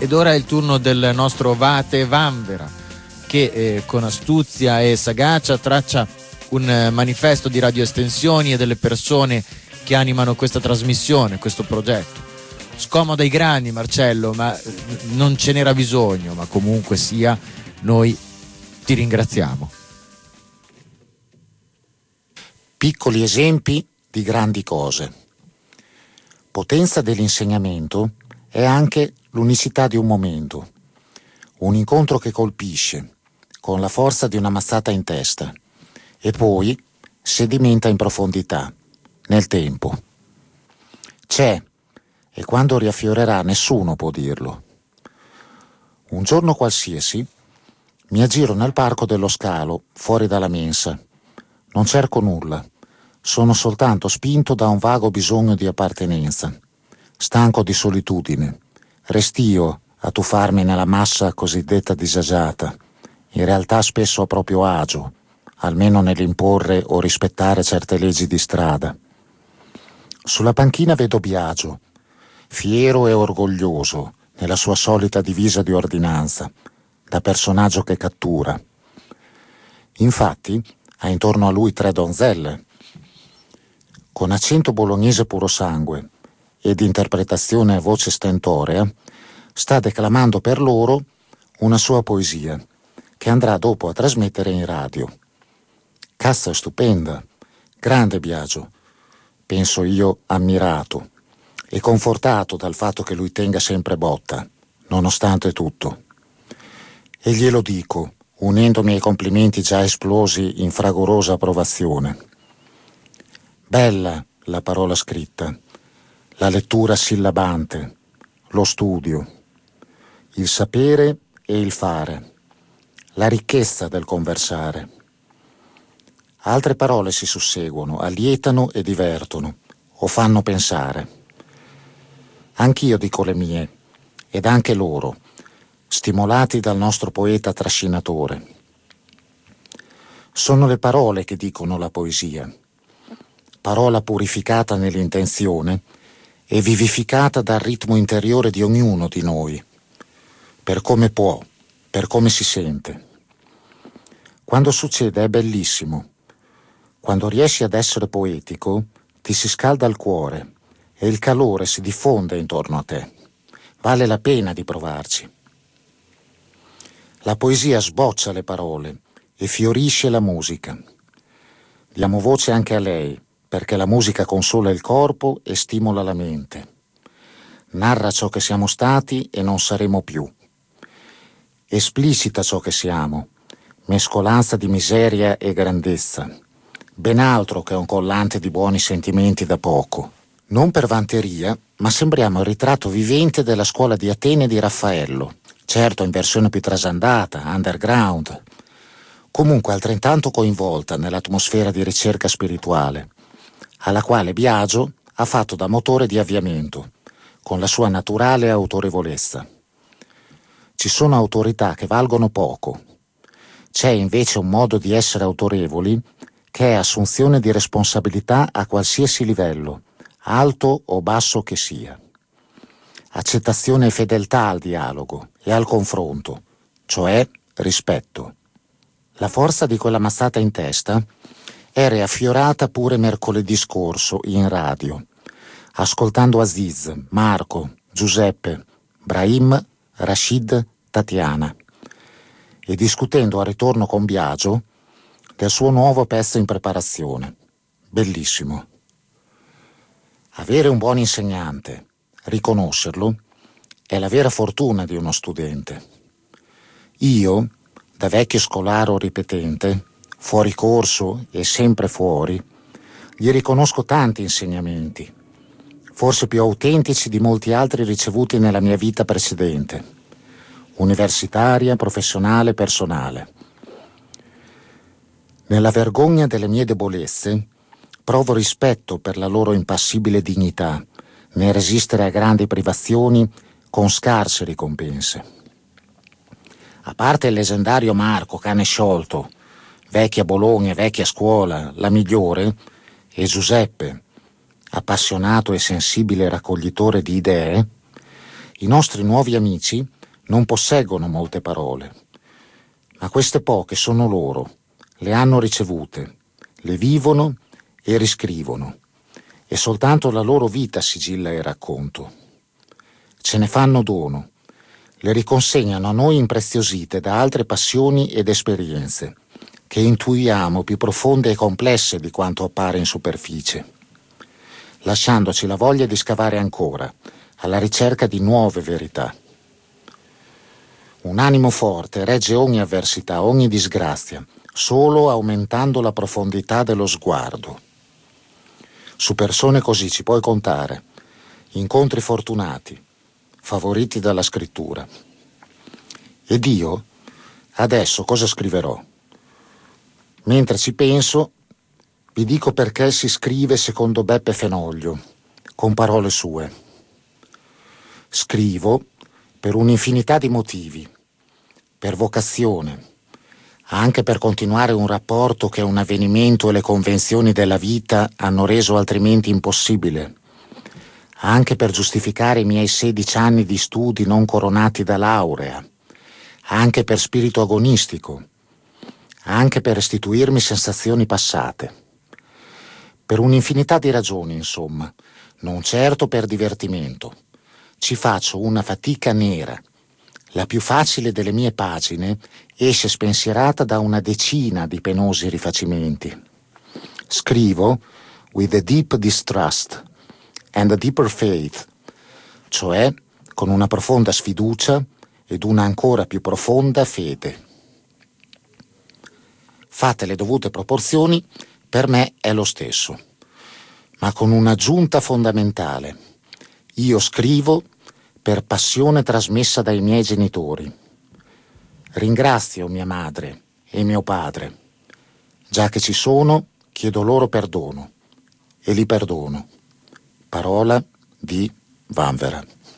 Ed ora è il turno del nostro Vate Vanvera, che con astuzia e sagacia traccia un manifesto di radioestensioni e delle persone che animano questa trasmissione, questo progetto. Scomoda i grani, Marcello, ma non ce n'era bisogno, ma comunque sia, noi ti ringraziamo. Piccoli esempi di grandi cose. Potenza dell'insegnamento è anche l'unicità di un momento, un incontro che colpisce con la forza di una mazzata in testa e poi sedimenta in profondità, nel tempo. C'è, e quando riaffiorerà nessuno può dirlo. Un giorno qualsiasi mi aggiro nel parco dello Scalo, fuori dalla mensa. Non cerco nulla, sono soltanto spinto da un vago bisogno di appartenenza, stanco di solitudine, restio a tuffarmi nella massa cosiddetta disagiata, in realtà spesso a proprio agio, almeno nell'imporre o rispettare certe leggi di strada. Sulla panchina vedo Biagio, fiero e orgoglioso nella sua solita divisa di ordinanza, da personaggio che cattura. Infatti ha intorno a lui 3 donzelle. Con accento bolognese puro sangue ed interpretazione a voce stentorea, sta declamando per loro una sua poesia, che andrà dopo a trasmettere in radio. Cazzo, è stupenda, grande Biagio, penso io, ammirato e confortato dal fatto che lui tenga sempre botta, nonostante tutto. E glielo dico, unendomi ai complimenti già esplosi in fragorosa approvazione. Bella la parola scritta, la lettura sillabante, lo studio, il sapere e il fare, la ricchezza del conversare. Altre parole si susseguono, allietano e divertono, o fanno pensare. Anch'io dico le mie, ed anche loro, stimolati dal nostro poeta trascinatore. Sono le parole che dicono la poesia, parola purificata nell'intenzione e vivificata dal ritmo interiore di ognuno di noi, per come può, per come si sente. Quando succede è bellissimo. Quando riesci ad essere poetico, ti si scalda il cuore e il calore si diffonde intorno a te. Vale la pena di provarci. La poesia sboccia le parole e fiorisce la musica. Diamo voce anche a lei, perché la musica consola il corpo e stimola la mente. Narra ciò che siamo stati e non saremo più. Esplicita ciò che siamo, mescolanza di miseria e grandezza, ben altro che un collante di buoni sentimenti da poco. Non per vanteria, ma sembriamo il ritratto vivente della scuola di Atene di Raffaello, certo in versione più trasandata, underground, comunque altrettanto coinvolta nell'atmosfera di ricerca spirituale, alla quale Biagio ha fatto da motore di avviamento, con la sua naturale autorevolezza. Ci sono autorità che valgono poco. C'è invece un modo di essere autorevoli che è assunzione di responsabilità a qualsiasi livello, alto o basso che sia. Accettazione e fedeltà al dialogo e al confronto, cioè rispetto. La forza di quella mazzata in testa è riaffiorata pure mercoledì scorso in radio, ascoltando Aziz, Marco, Giuseppe, Brahim, Rashid, Tatiana e discutendo a ritorno con Biagio del suo nuovo pezzo in preparazione. Bellissimo. Avere un buon insegnante, riconoscerlo, è la vera fortuna di uno studente. Io, da vecchio scolaro ripetente, fuori corso e sempre fuori, gli riconosco tanti insegnamenti, forse più autentici di molti altri ricevuti nella mia vita precedente, universitaria, professionale, personale. Nella vergogna delle mie debolezze provo rispetto per la loro impassibile dignità nel resistere a grandi privazioni con scarse ricompense. A parte il leggendario Marco, cane sciolto, vecchia Bologna, vecchia scuola, la migliore, e Giuseppe, appassionato e sensibile raccoglitore di idee, i nostri nuovi amici Non posseggono molte parole, ma queste poche sono loro, le hanno ricevute, le vivono e riscrivono, e soltanto la loro vita sigilla il racconto. Ce ne fanno dono, le riconsegnano a noi impreziosite da altre passioni ed esperienze, che intuiamo più profonde e complesse di quanto appare in superficie, lasciandoci la voglia di scavare ancora, alla ricerca di nuove verità. Un animo forte regge ogni avversità, ogni disgrazia, solo aumentando la profondità dello sguardo. Su persone così ci puoi contare, incontri fortunati, favoriti dalla scrittura. Ed io, adesso cosa scriverò? Mentre ci penso, vi dico perché si scrive secondo Beppe Fenoglio, con parole sue. Scrivo per un'infinità di motivi, per vocazione, anche per continuare un rapporto che un avvenimento e le convenzioni della vita hanno reso altrimenti impossibile, anche per giustificare i miei 16 anni di studi non coronati da laurea, anche per spirito agonistico, anche per restituirmi sensazioni passate. Per un'infinità di ragioni, insomma, non certo per divertimento. Ci faccio una fatica nera. La più facile delle mie pagine esce spensierata da una decina di penosi rifacimenti. Scrivo with a deep distrust and a deeper faith, cioè con una profonda sfiducia ed una ancora più profonda fede. Fatte le dovute proporzioni, per me è lo stesso, ma con un'aggiunta fondamentale. Io scrivo per passione trasmessa dai miei genitori. Ringrazio mia madre e mio padre. Già che ci sono, chiedo loro perdono e li perdono. Parola di Vanvera.